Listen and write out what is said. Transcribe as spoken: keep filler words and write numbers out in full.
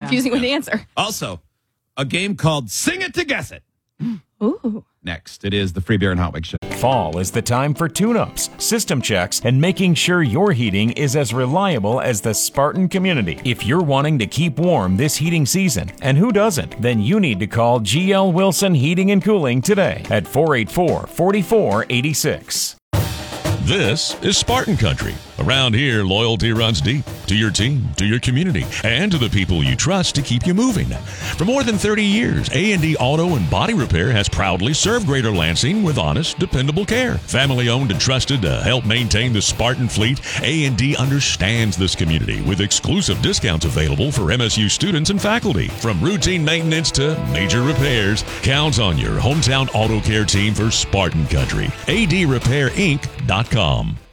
confusing way to answer. Also, a game called Sing It to Guess It. Ooh. Next, it is the Free Beer and Hot Wings Show. Fall is the time for tune-ups, system checks, and making sure your heating is as reliable as the Spartan community. If you're wanting to keep warm this heating season, and who doesn't, then you need to call G L Wilson Heating and Cooling today at four eight four, four four eight six. This is Spartan Country. Around here, loyalty runs deep to your team, to your community, and to the people you trust to keep you moving. For more than thirty years, A and D Auto and Body Repair has proudly served Greater Lansing with honest, dependable care. Family-owned and trusted to help maintain the Spartan fleet, A and D understands this community with exclusive discounts available for M S U students and faculty. From routine maintenance to major repairs, count on your hometown auto care team for Spartan Country. A D Repair Inc dot com.